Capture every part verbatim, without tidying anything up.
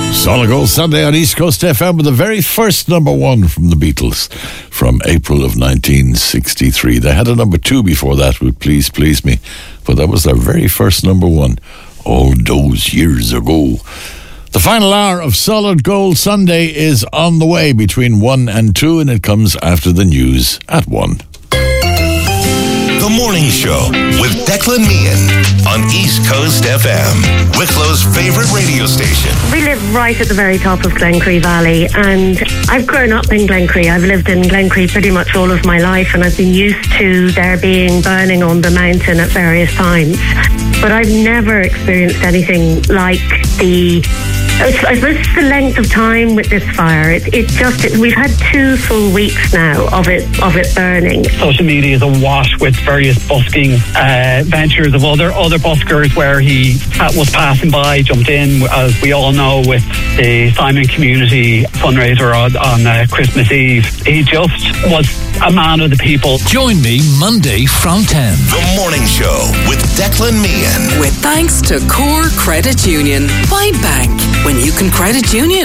Solid Gold Sunday on East Coast F M with the very first number one from the Beatles from April of nineteen sixty-three. They had a number two before that with Please Please Me, but that was their very first number one all those years ago. The final hour of Solid Gold Sunday is on the way between one and two, and it comes after the news at one. The Morning Show with Declan Meehan on East Coast F M, Wicklow's favourite radio station. We live right at the very top of Glencree Valley, and I've grown up in Glencree. I've lived in Glencree pretty much all of my life, and I've been used to there being burning on the mountain at various times. But I've never experienced anything like the... I suppose it's the length of time with this fire. It, it just it, we've had two full weeks now of it of it burning. Social media is awash with various busking uh, ventures of other other buskers where he was passing by, jumped in, as we all know, with the Simon Community fundraiser on, on uh, Christmas Eve. He just was a man of the people. Join me Monday from ten. The Morning Show with Declan Meehan. With thanks to Core Credit Union. Why bank when you can credit union?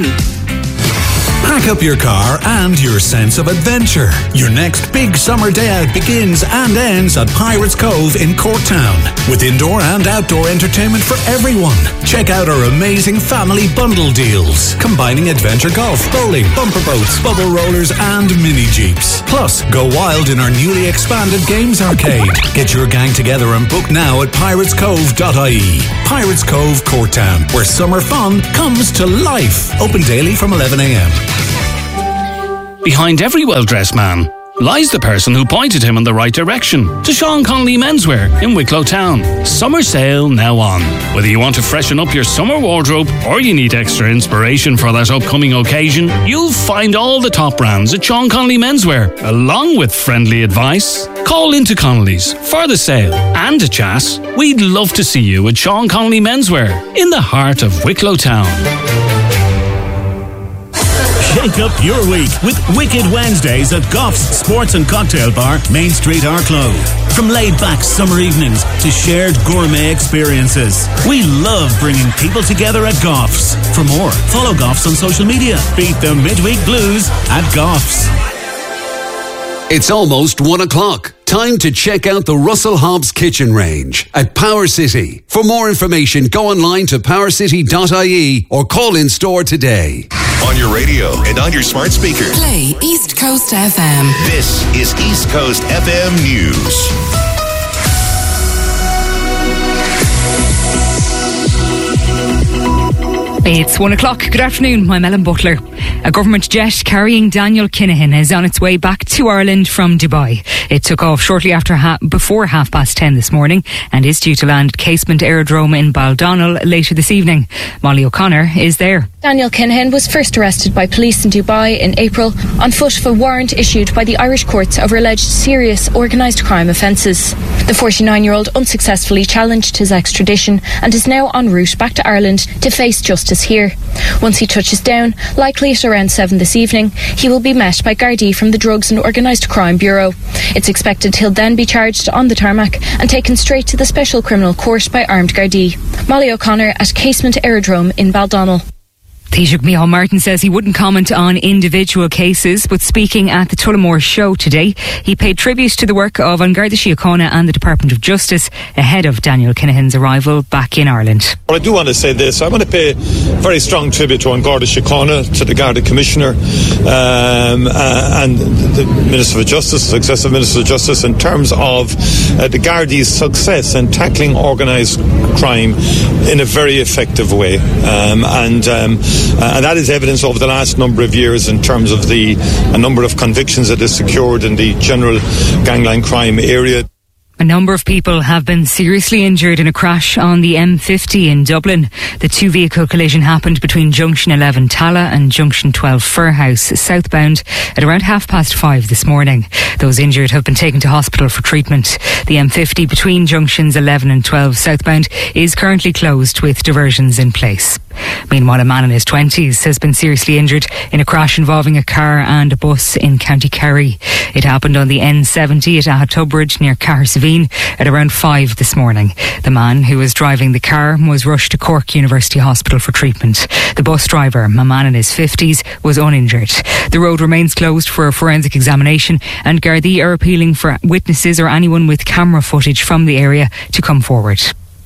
Pack up your car and your sense of adventure. Your next big summer day out begins and ends at Pirates Cove in Corktown, with indoor and outdoor entertainment for everyone. Check out our amazing family bundle deals, combining adventure golf, bowling, bumper boats, bubble rollers and mini jeeps. Plus, go wild in our newly expanded games arcade. Get your gang together and book now at pirates cove dot I E. Pirates Cove, Corktown, where summer fun comes to life. Open daily from eleven a.m. Behind every well-dressed man lies the person who pointed him in the right direction. To Sean Connolly Menswear in Wicklow Town. Summer sale now on. Whether you want to freshen up your summer wardrobe or you need extra inspiration for that upcoming occasion, you'll find all the top brands at Sean Connolly Menswear, along with friendly advice. Call into Connolly's for the sale and a chat. We'd love to see you at Sean Connolly Menswear in the heart of Wicklow Town. Shake up your week with Wicked Wednesdays at Goff's Sports and Cocktail Bar, Main Street, Arklow. From laid-back summer evenings to shared gourmet experiences, we love bringing people together at Goff's. For more, follow Goff's on social media. Beat the midweek blues at Goff's. It's almost one o'clock. Time to check out the Russell Hobbs kitchen range at Power City. For more information, go online to power city dot I E or call in store today. On your radio and on your smart speaker. Play East Coast F M. This is East Coast F M News. It's one o'clock. Good afternoon. I'm Ellen Butler. A government jet carrying Daniel Kinahan is on its way back to Ireland from Dubai. It took off shortly after ha- before half past ten this morning and is due to land at Casement Aerodrome in Baldonnel later this evening. Molly O'Connor is there. Daniel Kinahan was first arrested by police in Dubai in April on foot of a warrant issued by the Irish courts over alleged serious organised crime offences. The forty-nine-year-old unsuccessfully challenged his extradition and is now en route back to Ireland to face justice here. Once he touches down, likely at around seven this evening, he will be met by Gardaí from the Drugs and Organised Crime Bureau. It's expected he'll then be charged on the tarmac and taken straight to the Special Criminal Court by armed Gardaí. Molly O'Connor at Casement Aerodrome in Baldonnel. Taoiseach Micheál Martin says he wouldn't comment on individual cases, but speaking at the Tullamore show today, he paid tribute to the work of An Garda Síochána and the Department of Justice ahead of Daniel Kinahan's arrival back in Ireland. Well, I do want to say this. I want to pay very strong tribute to An Garda Síochána, to the Garda Commissioner um, uh, and the Minister for Justice, successive Minister of Justice, in terms of uh, the Gardaí's success in tackling organised crime in a very effective way. Um, and um, Uh, and that is evidence over the last number of years in terms of the a number of convictions that is secured in the general gangland crime area. A number of people have been seriously injured in a crash on the M fifty in Dublin. The two-vehicle collision happened between Junction eleven Tala and Junction twelve Furhouse, southbound, at around half past five this morning. Those injured have been taken to hospital for treatment. The M fifty between Junctions eleven and twelve southbound is currently closed with diversions in place. Meanwhile, a man in his twenties has been seriously injured in a crash involving a car and a bus in County Kerry. It happened on the N seventy at Ahatubridge near Cahersveen at around five this morning. The man who was driving the car was rushed to Cork University Hospital for treatment. The bus driver, a man in his fifties, was uninjured. The road remains closed for a forensic examination, and Gardaí are appealing for witnesses or anyone with camera footage from the area to come forward.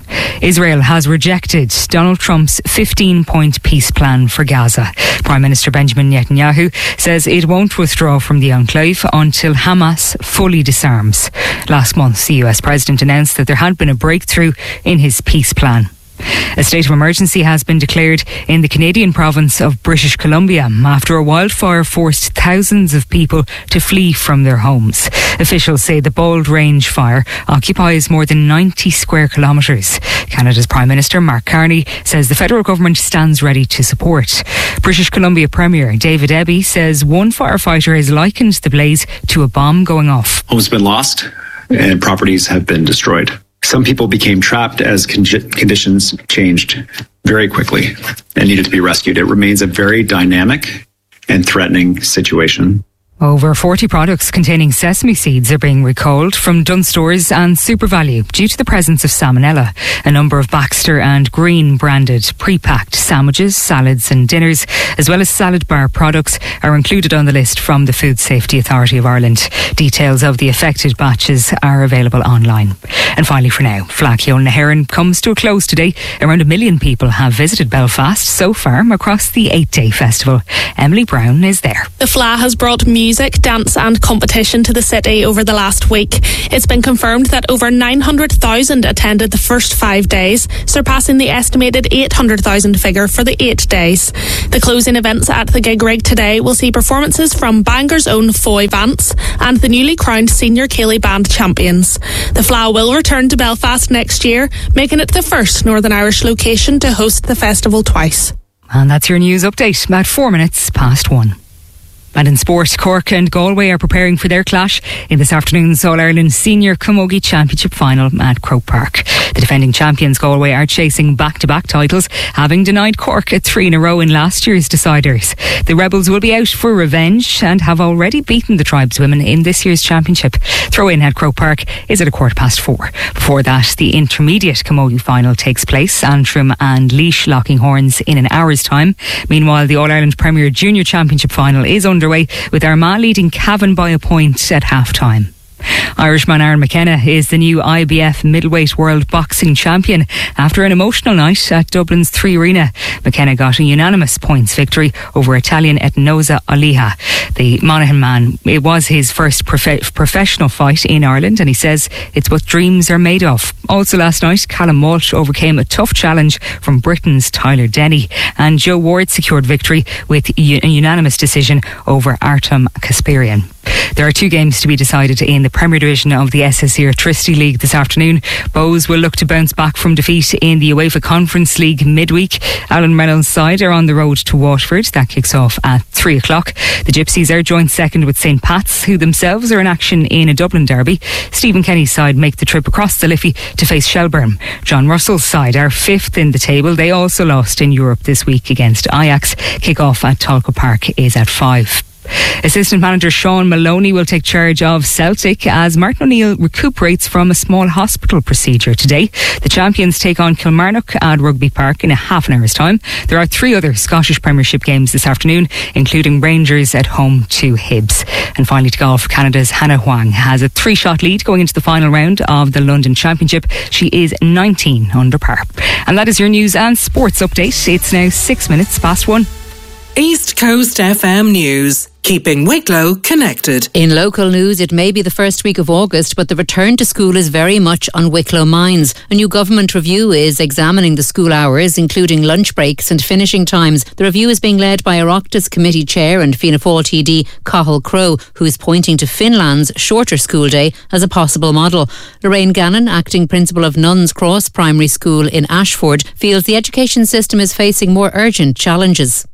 Israel has rejected Donald Trump's fifteen-point peace plan for Gaza. Prime Minister Benjamin Netanyahu says it won't withdraw from the enclave until Hamas fully disarms. Last month, the U S President announced that there had been a breakthrough in his peace plan. A state of emergency has been declared in the Canadian province of British Columbia after a wildfire forced thousands of people to flee from their homes. Officials say the Bold Range fire occupies more than ninety square kilometres. Canada's Prime Minister Mark Carney says the federal government stands ready to support. British Columbia Premier David Eby says one firefighter has likened the blaze to a bomb going off. Homes have been lost and properties have been destroyed. Some people became trapped as con- conditions changed very quickly and needed to be rescued. It remains a very dynamic and threatening situation. Over forty products containing sesame seeds are being recalled from Dunnes Stores and SuperValu due to the presence of salmonella. A number of Baxter and Green branded pre-packed sandwiches, salads and dinners, as well as salad bar products, are included on the list from the Food Safety Authority of Ireland. Details of the affected batches are available online. And finally for now, Fleadh na hÉireann comes to a close today. Around a million people have visited Belfast so far across the eight-day festival. Emily Brown is there. The Fleadh has brought music Music, dance and competition to the city over the last week. It's been confirmed that over nine hundred thousand attended the first five days, surpassing the estimated eight hundred thousand figure for the eight days. The closing events at the Gig Rig today will see performances from Bangor's own Foy Vance and the newly crowned Senior Ceilidh Band champions. The Fleadh will return to Belfast next year, making it the first Northern Irish location to host the festival twice. And that's your news update at four minutes past one. And in sport, Cork and Galway are preparing for their clash in this afternoon's All-Ireland Senior Camogie Championship final at Croke Park. The defending champions Galway are chasing back-to-back titles, having denied Cork at three in a row in last year's deciders. The Rebels will be out for revenge and have already beaten the tribeswomen in this year's championship. Throw-in at Croke Park is at a quarter past four. Before that, the intermediate Camogie final takes place, Antrim and Laois locking horns in an hour's time. Meanwhile, the All-Ireland Premier Junior Championship final is under underway, with Armagh leading Cavan by a point at half-time. Irishman Aaron McKenna is the new I B F middleweight world boxing champion after an emotional night at Dublin's Three Arena. McKenna got a unanimous points victory over Italian Etnoza Oliha. The Monaghan man, it was his first prof- professional fight in Ireland, and he says it's what dreams are made of. Also last night, Callum Walsh overcame a tough challenge from Britain's Tyler Denny, and Joe Ward secured victory with a unanimous decision over Artem Kasparian. There are two games to be decided in the Premier Division of the S S E Electricity League this afternoon. Bows will look to bounce back from defeat in the UEFA Conference League midweek. Alan Reynolds' side are on the road to Waterford. That kicks off at three o'clock. The Gypsies are joint second with Saint Pat's, who themselves are in action in a Dublin derby. Stephen Kenny's side make the trip across the Liffey to face Shelbourne. John Russell's side are fifth in the table. They also lost in Europe this week against Ajax. Kick-off at Talco Park is at five. Assistant manager Sean Maloney will take charge of Celtic as Martin O'Neill recuperates from a small hospital procedure today. The champions take on Kilmarnock at Rugby Park in a half an hour's time. There are three other Scottish Premiership games this afternoon, including Rangers at home to Hibs. And finally to golf, Canada's Hannah Huang has a three-shot lead going into the final round of the London Championship. She is nineteen under par. And that is your news and sports update. It's now six minutes past one. East Coast F M News, keeping Wicklow connected. In local news, it may be the first week of August, but the return to school is very much on Wicklow minds. A new government review is examining the school hours, including lunch breaks and finishing times. The review is being led by Oireachtas Committee Chair and Fianna Fáil T D Cathal Crowe, who is pointing to Finland's shorter school day as a possible model. Lorraine Gannon, acting principal of Nuns Cross Primary School in Ashford, feels the education system is facing more urgent challenges.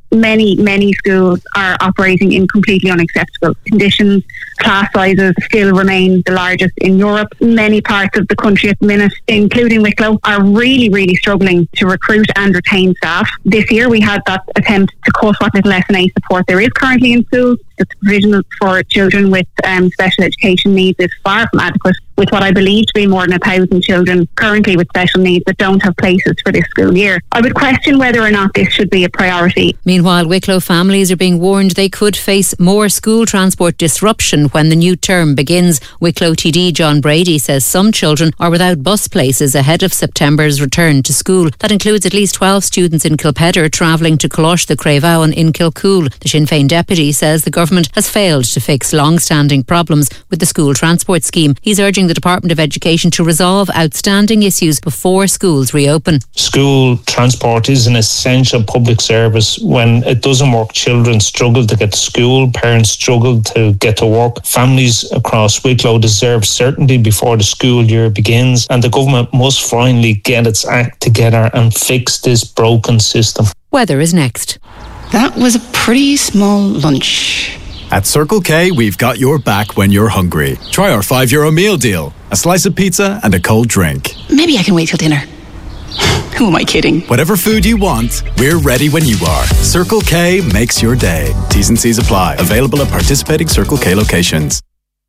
many, many schools are operating in completely unacceptable conditions. Class sizes still remain the largest in Europe. Many parts of the country at the minute, including Wicklow, are really, really struggling to recruit and retain staff. This year we had that attempt to cut what little S N A support there is currently in schools. The provision for children with um, special education needs is far from adequate, with what I believe to be more than a thousand children currently with special needs that don't have places for this school year. I would question whether or not this should be a priority. Meanwhile, Wicklow families are being warned they could face more school transport disruption when the new term begins. Wicklow T D John Brady says some children are without bus places ahead of September's return to school. That includes at least twelve students in Kilpedder travelling to Colosh the Craveowen in Kilcool. The Sinn Féin deputy says the government has failed to fix long-standing problems with the school transport scheme. He's urging the Department of Education to resolve outstanding issues before schools reopen. School transport is an essential public service. When it doesn't work, children struggle to get to school, parents struggle to get to work. Families across Wicklow deserve certainty before the school year begins, and the government must finally get its act together and fix this broken system. Weather is next. That was a pretty small lunch. At Circle K, we've got your back when you're hungry. Try our five euro meal deal. A slice of pizza and a cold drink. Maybe I can wait till dinner. Who am I kidding? Whatever food you want, we're ready when you are. Circle K makes your day. T's and C's apply. Available at participating Circle K locations.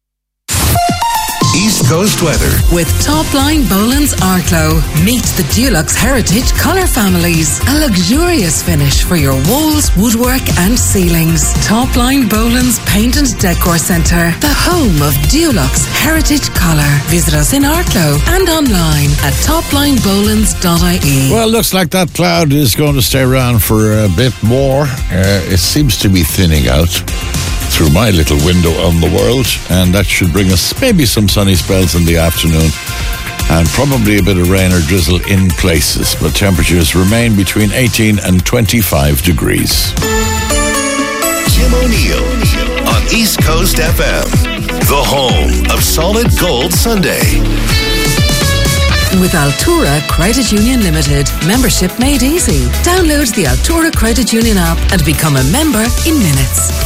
East Coast weather. With Topline Boland's Arklow. Meet the Dulux Heritage colour families. A luxurious finish for your walls, woodwork and ceilings. Topline Boland's Paint and Decor Centre. The home of Dulux Heritage colour. Visit us in Arklow and online at topline bolands dot I E. Well, looks like that cloud is going to stay around for a bit more. Uh, it seems to be thinning out through my little window on the world, and that should bring us maybe some sunny spells in the afternoon and probably a bit of rain or drizzle in places, but temperatures remain between eighteen and twenty-five degrees. Jim O'Neill on East Coast F M, the home of Solid Gold Sunday. With Altura Credit Union Limited, membership made easy. Download the Altura Credit Union app and become a member in minutes.